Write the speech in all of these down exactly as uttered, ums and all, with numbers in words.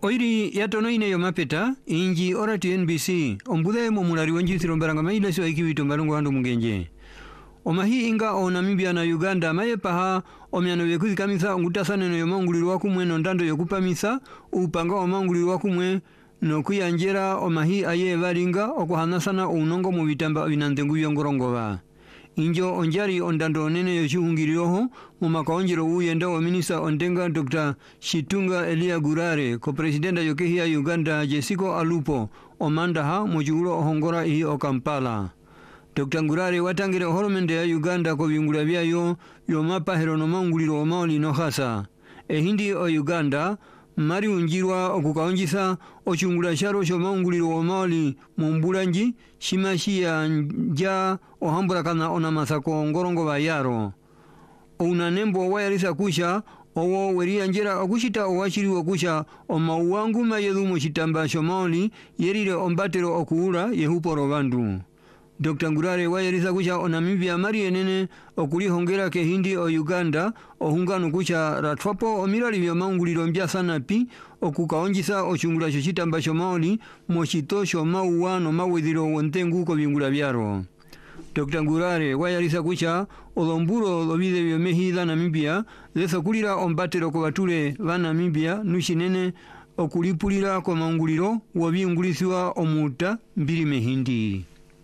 Oiri yatono ine yomapeta inji orati N B C ombude mo mulari wanji sirombaranga maile so ikiwito mbalungu handu mungenje. Omahi inga o Namibia na Uganda maye paha omyano yekuzi kamisa ongutasane no yomanguliro wakumwe no ndando yokupamisa upanga omanguliro wakumwe no kuyanjera omahi aye balinga okuhanasana unongo mu bitamba binandengu yongorongova. Injo onjari ondando onene yoshihungiriroho mu makaonjero uyenda wa minisa ondenga Doctor Shitunga Elia Gurare ko presidenta yokehi ya Uganda Jessica Alupo omandaha mojulo ohongora ihi o Kampala. Doctor Gurare watangire horomende ya Uganda ko bingula byayo yomapa herono manguliro omaoli no hasa. E hindi o Uganda mari unjirwa okukaonjisa ochungula sharo shomanguliro omaoli mumbulanji shimashia nja ohambura kana ona masako ngorongo bayaro. Una nembo wayarisa kusha owo weria njera okushita owashiri okusha omauwangu mayedumo shitamba shomaoli yerire ombatero okuura yehuporo bandu. Doctor Gurare wayarisa kusha o Namibia mari enene okuli hongera ke hindi o Uganda ohungano kusha ratwapo omirali vya manguliro mbya sana pi okukaonjisa ochungula shoshitamba shomaoli moshito shomauwa no mawedhiro wontengu ko bingula byaro. Doctor Gurare wayarisa kusha olomburo lobide byomehida Namibia lesa kulira ombatero ko batule ba Namibia nushinene okulipulira ko manguliro wabingulisiwa omuta mbiri mehindi.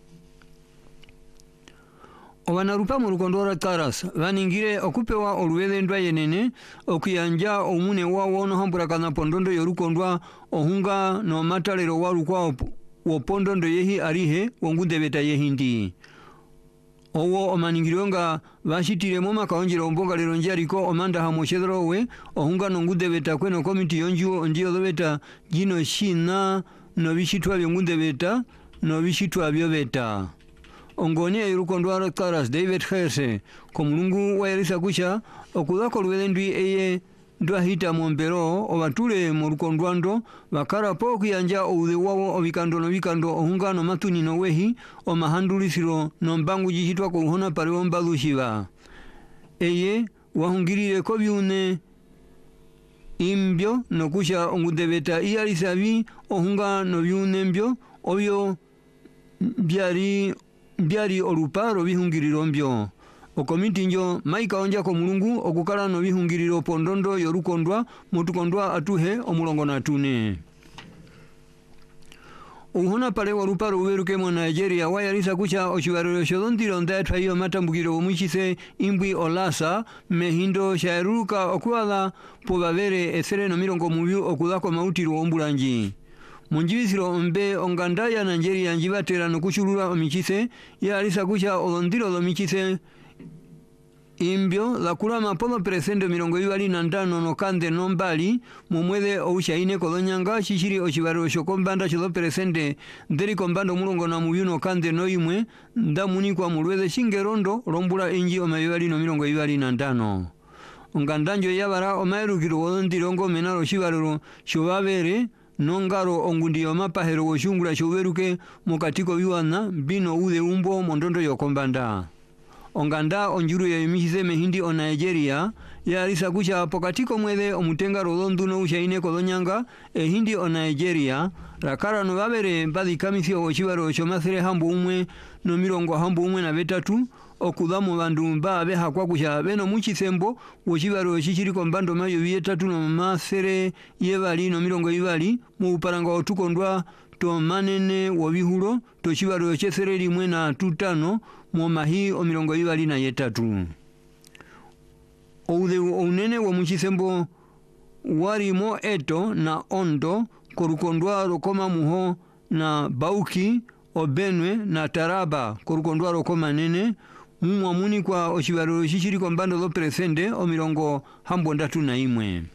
Obanarupa mu rukondora Taras vaningire okupewa oluwelendwa yenene okuyanja omune wawo no hambura kana pondondo yorukondwa ohunga no matalero walukwa wo pondondo yehi arihe wongundebeta yehindi. Owo omaningironga vashitire mo makaonjero ombonga lero njariko omanda hamoshedrowe ohunga no ngundebeta kweno komiti yonjuo ndiyo dobeta jino shina no bishitwa byongundebeta no bishitwa byobeta. Ongoni ya yurukondwa Taras David Herse komulungu wayarisa kusha okudako luwelendwi eye ndwa hita mombero obatule mu rukondwando bakara po kuyanja oude wawo obikando no bikando ohungano matuni no wehi o mahandulisiro no mbangu jihitwa ko hona pare ombalushiba eye wahungirire ko byune imbyo no kusha ongudebeta iyalisabi ohunga no byune mbyo obyo byari byari oluparo bihungiriro mbyo okomiti njo maika onja ko mulungu okukala no bihungiriro pondondo yorukondwa mutukondwa atuhe omulongo natune. Uhona pale waluparo uweruke mo Nigeria wayarisa kucha oshibariro shodondiro ndatwa hiyo matambukiro omuchise imbwi olasa mehindo shairuka okuala pobavere esere no mirongo mubyu okudako mautiro ombulanji. Munjibisiro mbe ongandaya Nigeria njibatera no kushurura omichise ya alisa kusha olondiro lo michise imbyo la kulama polo presendo mirongo ibali na ndano no kande no mbali mumwede oushaine kolonyanga shishiri oshibaro shokombanda shilo presende nderi kombando mulongo na muyuno kande no imwe ndamuni kwa mulwede shingerondo lombula inji omayibali no mirongo ibali na ndano. Ongandanjo yabara omairukiro olondirongo menaro shibaro shobabere nongaro ongundi omapahero woshungula showeruke mukatiko biwana bino ude umbo mondondo yokombanda. Onganda onjuru ya yumihise mehindi o Nigeria ya alisa kusha pokatiko mwede omutenga rolondu no ushaine kolonyanga e hindi o Nigeria rakara no babere mbadi kamisi o shibaro shomasere hambu umwe no mirongo hambu umwe na betatu okudamu bandu mba beha kwa kusha beno muchisembo woshibaro shishiri kombando mayo bietatu no masere yebali no mirongo ibali mu uparanga otukondwa to manene wobihulo to shibaro chesere limwe na tutano mu mahi o mirongo ibali na yetatu. Oude unene wa muchisembo warimo eto na ondo korukondwa rokoma muho na bauki obenwe na taraba korukondwa rokoma nene mumwamuni kwa oshibaro shishiri kombando lo presende o mirongo hambo ndatu na imwe.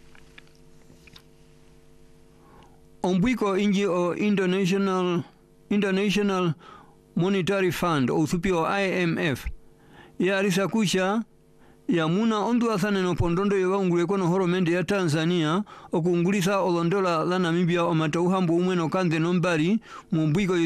Ombwiko inji o International International Monetary Fund o supio I M F ya alisa kusha ya muna ondu asane no pondondo yobangule kono horomende ya Tanzania okungulisa olondola la Namibia o matauhambo umwe no kande no mbali mumbwiko